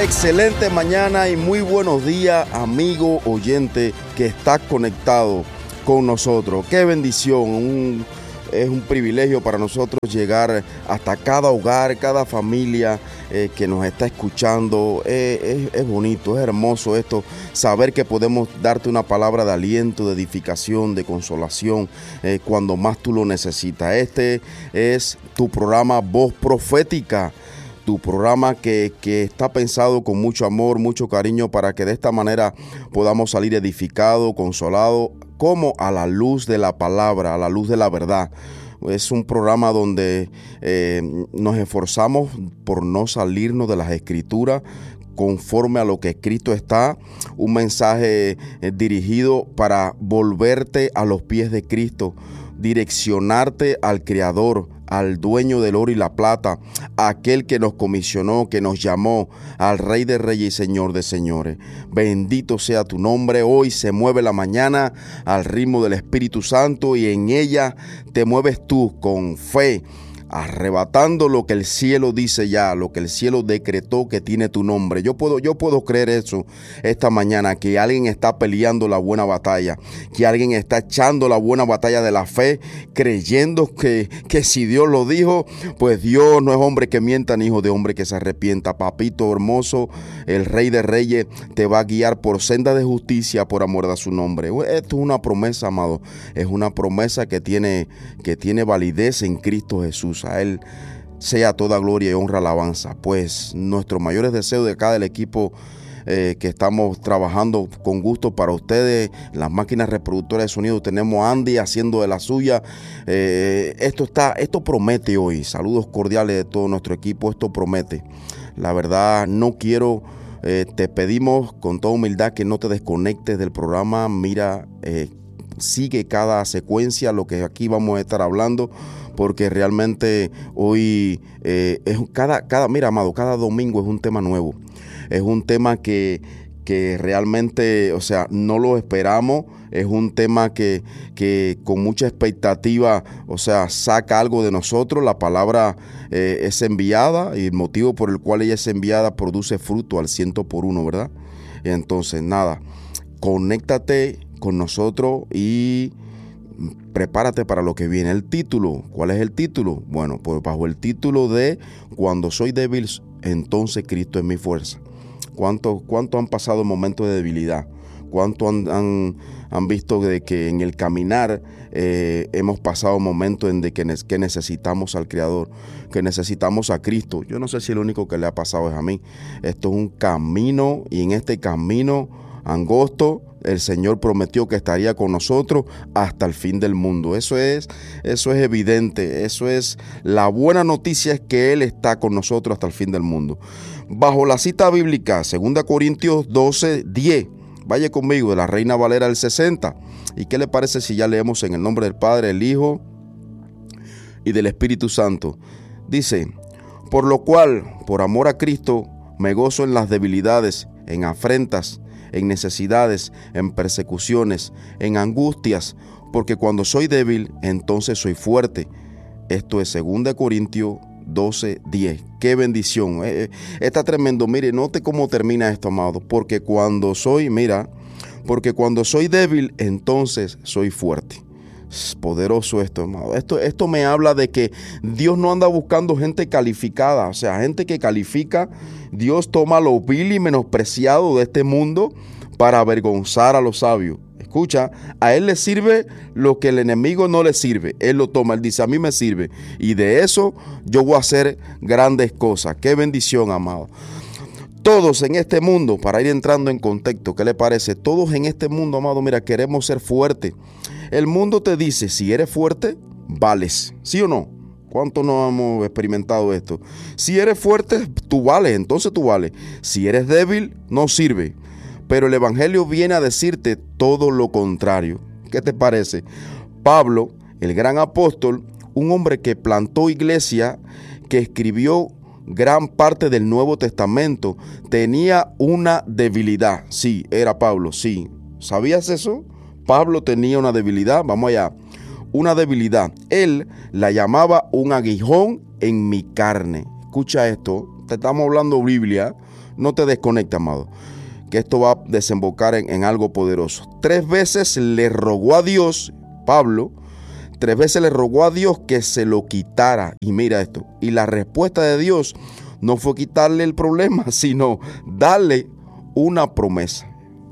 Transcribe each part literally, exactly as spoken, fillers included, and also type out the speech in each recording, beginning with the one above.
excelente mañana y muy buenos días, amigo oyente que está conectado con nosotros. Qué bendición, un, es un privilegio para nosotros llegar hasta cada hogar, cada familia eh, que nos está escuchando. Eh, es, es bonito, es hermoso esto, saber que podemos darte una palabra de aliento, de edificación, de consolación, eh, cuando más tú lo necesitas. Este es tu programa Voz Profética, tu programa que, que está pensado con mucho amor, mucho cariño, para que de esta manera podamos salir edificados, consolados, como a la luz de la palabra, a la luz de la verdad. Es un programa donde eh, nos esforzamos por no salirnos de las Escrituras, conforme a lo que escrito está, un mensaje eh, dirigido para volverte a los pies de Cristo, direccionarte al Creador, al dueño del oro y la plata, aquel que nos comisionó, que nos llamó, al Rey de Reyes y Señor de Señores. Bendito sea tu nombre. Hoy se mueve la mañana al ritmo del Espíritu Santo y en ella te mueves tú con fe, arrebatando lo que el cielo dice ya, lo que el cielo decretó que tiene tu nombre. Yo puedo, yo puedo creer eso esta mañana, que alguien está peleando la buena batalla, que alguien está echando la buena batalla de la fe, creyendo que, que si Dios lo dijo, pues Dios no es hombre que mienta, ni hijo de hombre que se arrepienta. Papito hermoso, el Rey de Reyes te va a guiar por senda de justicia por amor de su nombre. Esto es una promesa, amado, es una promesa que tiene, que tiene validez en Cristo Jesús. A Él sea toda gloria y honra, alabanza. Pues nuestros mayores deseos de acá del equipo eh, que estamos trabajando con gusto para ustedes, las máquinas reproductoras de sonido, tenemos a Andy haciendo de la suya. Eh, esto está, esto promete hoy. Saludos cordiales de todo nuestro equipo. Esto promete. La verdad, no quiero, eh, te pedimos con toda humildad que no te desconectes del programa. Mira, eh, sigue cada secuencia, lo que aquí vamos a estar hablando, porque realmente hoy eh, es cada, cada, mira, amado, cada domingo es un tema nuevo. Es un tema que, que realmente, o sea, no lo esperamos. Es un tema que, que con mucha expectativa, o sea, saca algo de nosotros. La palabra eh, es enviada y el motivo por el cual ella es enviada produce fruto al ciento por uno, ¿verdad? Entonces, nada, conéctate con nosotros y prepárate para lo que viene. El título, ¿cuál es el título? Bueno, pues bajo el título de Cuando soy débil, entonces Cristo es mi fuerza. ¿Cuántos cuánto han pasado momentos de debilidad? ¿Cuánto han, han, han visto de que en el caminar eh, hemos pasado momentos en de que, ne- que necesitamos al Creador, que necesitamos a Cristo? Yo no sé si lo único que le ha pasado es a mí. Esto es un camino, y en este camino angosto, el Señor prometió que estaría con nosotros hasta el fin del mundo. Eso es, eso es evidente. Eso es, la buena noticia es que Él está con nosotros hasta el fin del mundo. Bajo la cita bíblica, segunda Corintios doce, diez. Vaya conmigo, de la Reina Valera del sesenta. ¿Y qué le parece si ya leemos en el nombre del Padre, el Hijo y del Espíritu Santo? Dice: por lo cual, por amor a Cristo, me gozo en las debilidades, en afrentas, en necesidades, en persecuciones, en angustias, porque cuando soy débil, entonces soy fuerte. Esto es segunda Corintios doce, diez. Qué bendición. Eh, está tremendo. Mire, note cómo termina esto, amado. Porque cuando soy, mira, porque cuando soy débil, entonces soy fuerte. Es poderoso esto, amado. Esto, esto me habla de que Dios no anda buscando gente calificada, o sea, gente que califica. Dios toma lo vil y menospreciado de este mundo para avergonzar a los sabios. Escucha, a Él le sirve lo que el enemigo no le sirve. Él lo toma, Él dice, a mí me sirve. Y de eso yo voy a hacer grandes cosas. Qué bendición, amado. Todos en este mundo, para ir entrando en contexto, ¿qué le parece? Todos en este mundo, amado, mira, queremos ser fuertes. El mundo te dice, si eres fuerte, vales. ¿Sí o no? ¿Cuántos no hemos experimentado esto? Si eres fuerte, tú vales, entonces tú vales. Si eres débil, no sirve. Pero el Evangelio viene a decirte todo lo contrario. ¿Qué te parece? Pablo, el gran apóstol, un hombre que plantó iglesia, que escribió gran parte del Nuevo Testamento, tenía una debilidad. Sí, era Pablo, sí. ¿Sabías eso? Pablo tenía una debilidad. Vamos allá. Una debilidad. Él la llamaba un aguijón en mi carne. Escucha esto. Te estamos hablando Biblia. no te desconectes, amado, que esto va a desembocar en, en algo poderoso. Tres veces le rogó a Dios, Pablo, tres veces le rogó a Dios que se lo quitara. Y mira esto, y la respuesta de Dios no fue quitarle el problema, sino darle una promesa.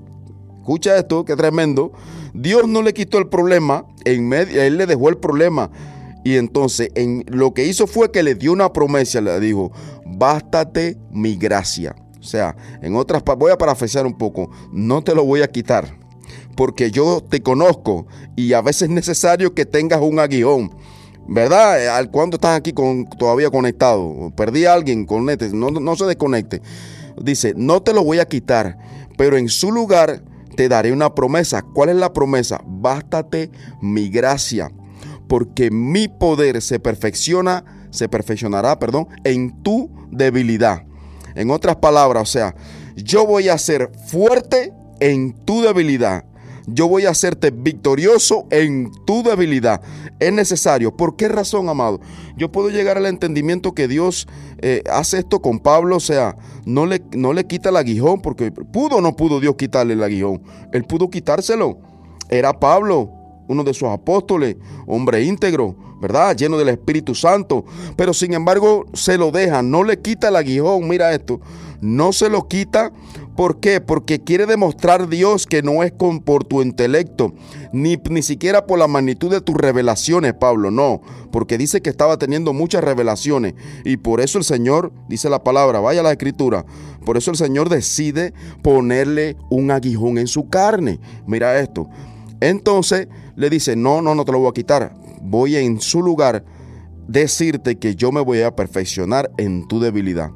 Escucha esto, qué tremendo. Dios no le quitó el problema, en medio, Él le dejó el problema. Y entonces en, lo que hizo fue que le dio una promesa, le dijo, bástate mi gracia. O sea, en otras, voy a parafrasear un poco, no te lo voy a quitar, porque yo te conozco y a veces es necesario que tengas un aguijón, ¿verdad? Cuando estás aquí con, todavía conectado, perdí a alguien, conecte, no, no se desconecte. Dice, no te lo voy a quitar, pero en su lugar te daré una promesa. ¿Cuál es la promesa? Bástate mi gracia, porque mi poder se perfecciona, se perfeccionará, perdón, en tu debilidad. En otras palabras, o sea, yo voy a ser fuerte en tu debilidad. Yo voy a hacerte victorioso en tu debilidad. Es necesario. ¿Por qué razón, amado? Yo puedo llegar al entendimiento que Dios eh, hace esto con Pablo. O sea, no le, no le quita el aguijón, porque pudo o no pudo Dios quitarle el aguijón. Él pudo quitárselo. Era Pablo, uno de sus apóstoles, hombre íntegro, ¿verdad? Lleno del Espíritu Santo. Pero sin embargo, se lo deja, no le quita el aguijón. Mira esto, no se lo quita. ¿Por qué? Porque quiere demostrar Dios que no es con, por tu intelecto, ni, ni siquiera por la magnitud de tus revelaciones, Pablo, no. Porque dice que estaba teniendo muchas revelaciones. Y por eso el Señor, dice la palabra, vaya a la Escritura, por eso el Señor decide ponerle un aguijón en su carne. Mira esto. Entonces le dice, no, no, no te lo voy a quitar. Voy en su lugar decirte que yo me voy a perfeccionar en tu debilidad.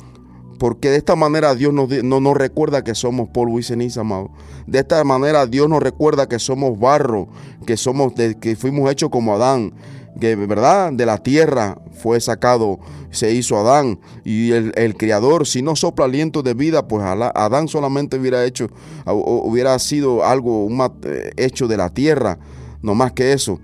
Porque de esta manera Dios nos, no, nos recuerda que somos polvo y ceniza, amado. De esta manera Dios nos recuerda que somos barro, que somos de, que fuimos hechos como Adán, que verdad de la tierra fue sacado, se hizo Adán, y el, el Creador, si no sopla aliento de vida, pues Adán solamente hubiera hecho, hubiera sido algo un, hecho de la tierra, no más que eso.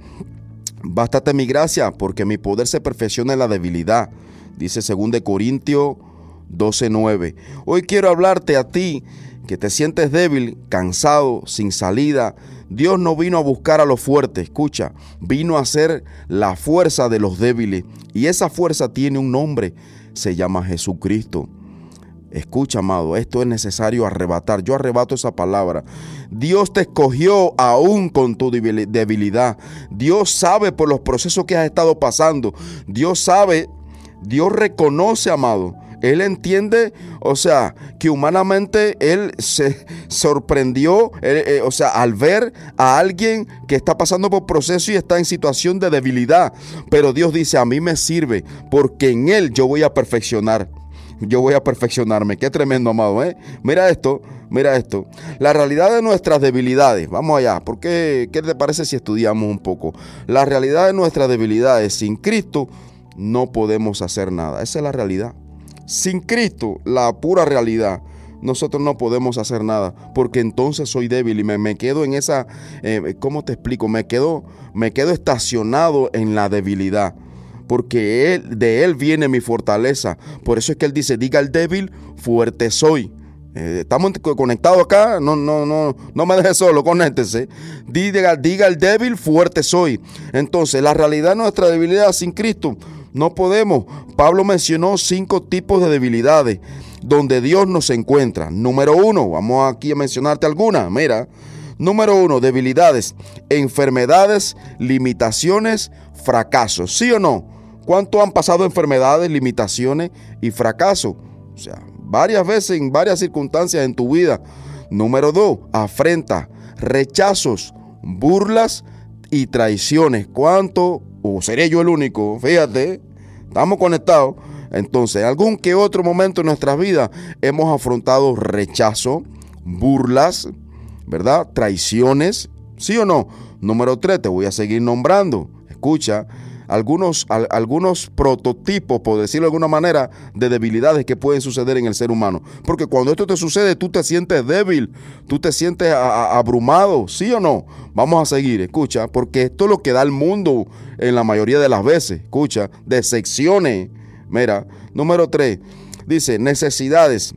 Bástate mi gracia, porque mi poder se perfecciona en la debilidad, dice segunda de Corintios doce nueve. Hoy quiero hablarte a ti que te sientes débil, cansado, sin salida. Dios no vino a buscar a los fuertes, escucha, vino a ser la fuerza de los débiles. Y esa fuerza tiene un nombre, se llama Jesucristo. Escucha, amado, esto es necesario arrebatar. Yo arrebato esa palabra. Dios te escogió aún con tu debilidad. Dios sabe por los procesos que has estado pasando. Dios sabe, Dios reconoce, amado. Él entiende, o sea, que humanamente Él se sorprendió, eh, eh, o sea, al ver a alguien que está pasando por proceso y está en situación de debilidad. Pero Dios dice, a mí me sirve, porque en Él yo voy a perfeccionar. Yo voy a perfeccionarme. Qué tremendo, amado, ¿eh? Mira esto, mira esto. La realidad de nuestras debilidades, vamos allá, porque ¿qué te parece si estudiamos un poco? La realidad de nuestras debilidades, sin Cristo no podemos hacer nada. Esa es la realidad. Sin Cristo, la pura realidad, nosotros no podemos hacer nada, porque entonces soy débil y me, me quedo en esa, eh, ¿cómo te explico? Me quedo, me quedo estacionado en la debilidad, porque él, de Él viene mi fortaleza. Por eso es que Él dice, diga al débil, fuerte soy. Eh, estamos conectados acá, no, no, no, no me dejes solo, conéctese. Diga, diga al débil, fuerte soy. Entonces, la realidad de nuestra debilidad sin Cristo, no podemos. Pablo mencionó cinco tipos de debilidades donde Dios nos encuentra. Número uno, vamos aquí a mencionarte algunas. Mira, número uno, debilidades, enfermedades, limitaciones, fracasos. ¿Sí o no? ¿Cuánto han pasado enfermedades, limitaciones y fracasos? O sea, varias veces en varias circunstancias en tu vida. Número dos, afrenta, rechazos, burlas y traiciones. ¿Cuánto? ¿O seré yo el único? Fíjate, estamos conectados. Entonces, en algún que otro momento en nuestras vidas hemos afrontado rechazo, burlas, ¿verdad? Traiciones, ¿sí o no? Número tres, te voy a seguir nombrando. Escucha, algunos, al, algunos prototipos, por decirlo de alguna manera, de debilidades que pueden suceder en el ser humano. Porque cuando esto te sucede, tú te sientes débil, tú te sientes a, a, abrumado, ¿sí o no? Vamos a seguir, escucha, porque esto es lo que da el mundo en la mayoría de las veces. Escucha, decepciones. Mira, número tres, dice necesidades,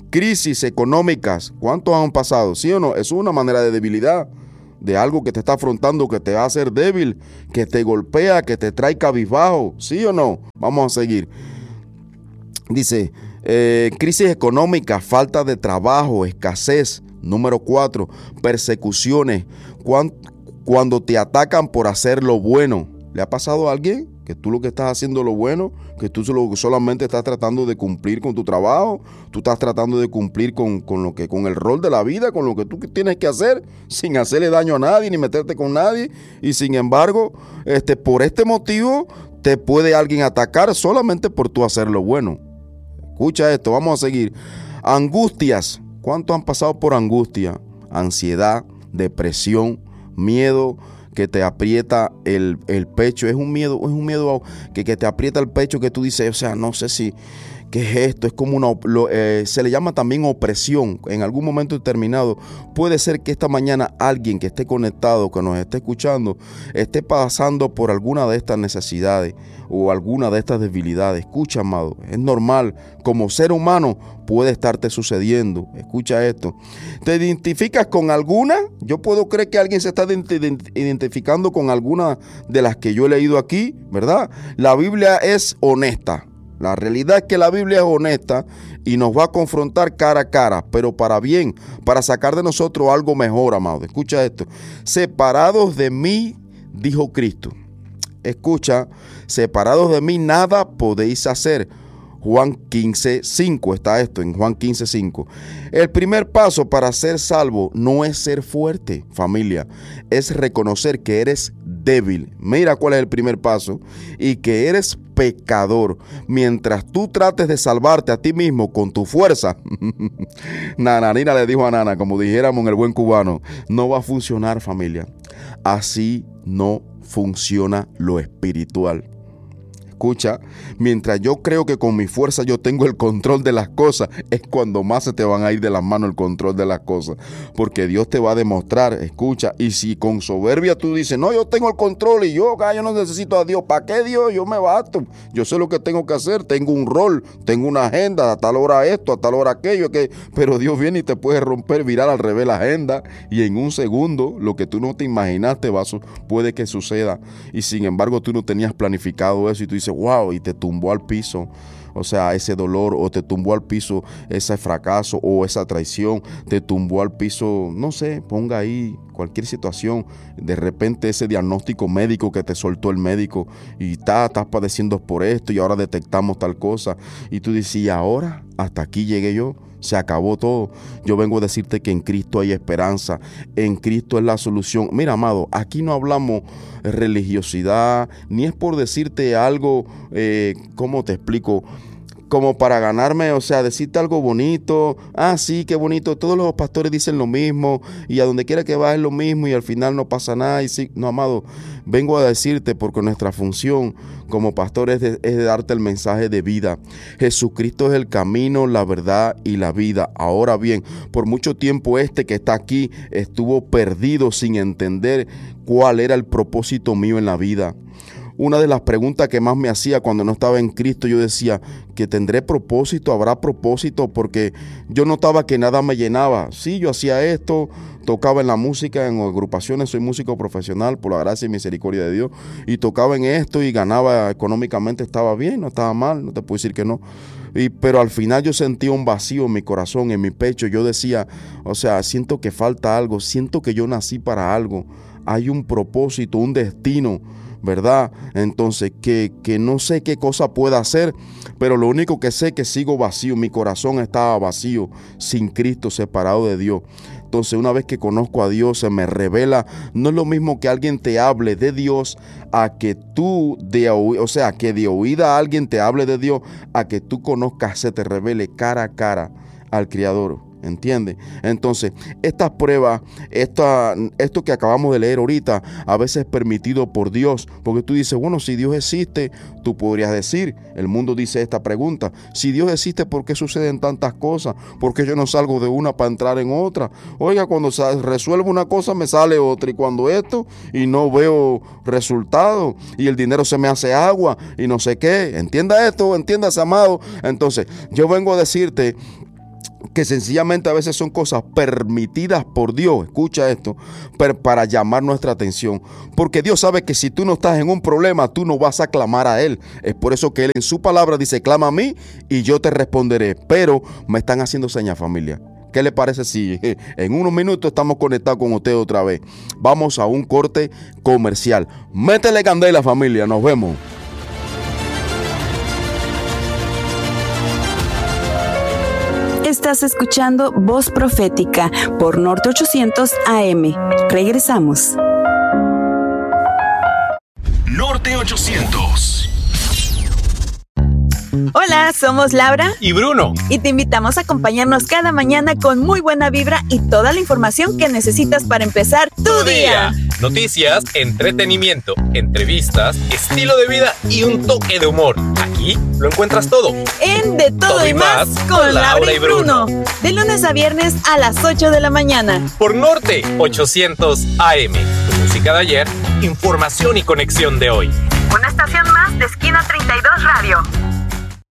crisis económicas. ¿Cuántos han pasado? ¿Sí o no? Es una manera de debilidad, de algo que te está afrontando, que te va a hacer débil, que te golpea, que te trae cabizbajo. ¿Sí o no? Vamos a seguir. Dice, eh, crisis económica, falta de trabajo, escasez. Número cuatro, persecuciones. Cuando, cuando te atacan por hacer lo bueno. ¿Le ha pasado a alguien que tú lo que estás haciendo lo bueno, que tú solo, solamente estás tratando de cumplir con tu trabajo, tú estás tratando de cumplir con, con, lo que, con el rol de la vida, con lo que tú tienes que hacer, sin hacerle daño a nadie, ni meterte con nadie, y sin embargo, este, por este motivo, te puede alguien atacar solamente por tú hacer lo bueno? Escucha esto, vamos a seguir. Angustias. ¿Cuántos han pasado por angustia? Ansiedad, depresión, miedo que te aprieta el, el pecho. Es un miedo, es un miedo que, que te aprieta el pecho, que tú dices, o sea, no sé si, ¿qué es esto? Es como una, lo, eh, se le llama también opresión. En algún momento determinado puede ser que esta mañana alguien que esté conectado, que nos esté escuchando, esté pasando por alguna de estas necesidades o alguna de estas debilidades. Escucha, amado, es normal, como ser humano puede estarte sucediendo. Escucha esto. ¿Te identificas con alguna? Yo puedo creer que alguien se está identificando con alguna de las que yo he leído aquí, ¿verdad? La Biblia es honesta. La realidad es que la Biblia es honesta y nos va a confrontar cara a cara, pero para bien, para sacar de nosotros algo mejor, amado. Escucha esto. Separados de mí, dijo Cristo. Escucha, separados de mí nada podéis hacer. Juan quince, cinco está esto, en Juan quince, cinco. El primer paso para ser salvo no es ser fuerte, familia, es reconocer que eres débil. Mira cuál es el primer paso, y que eres pecador. Mientras tú trates de salvarte a ti mismo con tu fuerza, Nananina le dijo a Nana, como dijéramos en el buen cubano, no va a funcionar, familia. Así no funciona lo espiritual. Escucha, mientras yo creo que con mi fuerza yo tengo el control de las cosas, es cuando más se te van a ir de las manos el control de las cosas. Porque Dios te va a demostrar, escucha, y si con soberbia tú dices, no, yo tengo el control y yo, yo no necesito a Dios. ¿Para qué Dios? Yo me basto. Yo sé lo que tengo que hacer, tengo un rol, tengo una agenda, a tal hora esto, a tal hora aquello. Que... Pero Dios viene y te puede romper, virar al revés la agenda, y en un segundo lo que tú no te imaginaste va, puede que suceda. Y sin embargo tú no tenías planificado eso y tú dices, wow, y te tumbó al piso, o sea, ese dolor, o te tumbó al piso ese fracaso o esa traición, te tumbó al piso, no sé, ponga ahí cualquier situación, de repente ese diagnóstico médico que te soltó el médico y ta, estás padeciendo por esto y ahora detectamos tal cosa, y tú dices, y ahora, hasta aquí llegué yo. Se acabó todo. Yo vengo a decirte que en Cristo hay esperanza. En Cristo es la solución. Mira, amado, aquí no hablamos religiosidad, ni es por decirte algo, eh, ¿cómo te explico? Como para ganarme, o sea, decirte algo bonito. Ah, sí, qué bonito. Todos los pastores dicen lo mismo y a donde quiera que vas es lo mismo y al final no pasa nada. Y sí, no, amado, vengo a decirte porque nuestra función como pastor es de, es de darte el mensaje de vida. Jesucristo es el camino, la verdad y la vida. Ahora bien, por mucho tiempo este que está aquí estuvo perdido sin entender cuál era el propósito mío en la vida. Una de las preguntas que más me hacía cuando no estaba en Cristo, yo decía, ¿que tendré propósito? ¿Habrá propósito? Porque yo notaba que nada me llenaba. Sí, yo hacía esto, tocaba en la música, en agrupaciones, soy músico profesional por la gracia y misericordia de Dios, y tocaba en esto y ganaba económicamente, estaba bien, no estaba mal, no te puedo decir que no. Y, pero al final yo sentía un vacío en mi corazón, en mi pecho. Yo decía, o sea, siento que falta algo, siento que yo nací para algo. Hay un propósito, un destino, ¿verdad? Entonces, que, que no sé qué cosa pueda hacer, pero lo único que sé es que sigo vacío. Mi corazón estaba vacío, sin Cristo, separado de Dios. Entonces, una vez que conozco a Dios, se me revela. No es lo mismo que alguien te hable de Dios a que tú, de, o sea, que de oída alguien te hable de Dios, a que tú conozcas, se te revele cara a cara al Creador. ¿Entiendes? Entonces, estas pruebas, esta, esto que acabamos de leer ahorita, a veces es permitido por Dios, porque tú dices, bueno, si Dios existe, tú podrías decir, el mundo dice esta pregunta, si Dios existe, ¿por qué suceden tantas cosas? ¿Por qué yo no salgo de una para entrar en otra? Oiga, cuando resuelvo una cosa me sale otra, y cuando esto, y no veo resultado, y el dinero se me hace agua, y no sé qué. Entienda esto, entiendas, amado. Entonces, yo vengo a decirte que sencillamente a veces son cosas permitidas por Dios, escucha esto, para llamar nuestra atención, porque Dios sabe que si tú no estás en un problema, tú no vas a clamar a Él. Es por eso que Él en su palabra dice, clama a mí y yo te responderé. Pero me están haciendo señas, familia. ¿Qué le parece si en unos minutos estamos conectados con usted otra vez? Vamos a un corte comercial. Métele candela, familia, nos vemos. Estás escuchando Voz Profética por Norte ochocientos A M. Regresamos. Norte ochocientos. Hola, somos Laura y Bruno y te invitamos a acompañarnos cada mañana con muy buena vibra y toda la información que necesitas para empezar tu, tu día. día. Noticias, entretenimiento, entrevistas, estilo de vida y un toque de humor. Aquí lo encuentras todo. En De Todo, todo y Más con, con Laura y Bruno. Bruno. De lunes a viernes a las ocho de la mañana. Por Norte ochocientos A M. Música de ayer, información y conexión de hoy. Una estación más de Esquina treinta y dos Radio.